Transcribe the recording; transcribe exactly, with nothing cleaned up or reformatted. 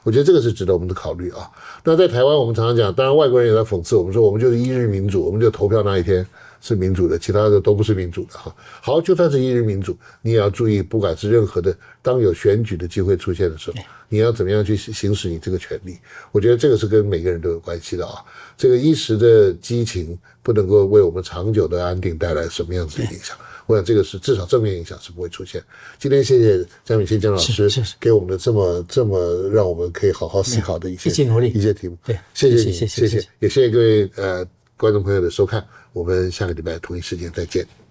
我觉得这个是值得我们的考虑啊。那在台湾，我们常常讲，当然外国人也在讽刺我们说，我们就是一日民主，我们就投票那一天是民主的，其他的都不是民主的哈。好，就算是一日民主，你也要注意，不管是任何的，当有选举的机会出现的时候，你要怎么样去行使你这个权利？我觉得这个是跟每个人都有关系的啊。这个一时的激情不能够为我们长久的安定带来什么样子的影响？我想这个是至少正面影响是不会出现。今天谢谢江敏信江老师给我们的这么这么让我们可以好好思考的一些一起努力一些题目。 对， 谢谢你， 谢谢， 谢谢，也谢谢各位呃观众朋友的收看。我们下个礼拜同一时间再见。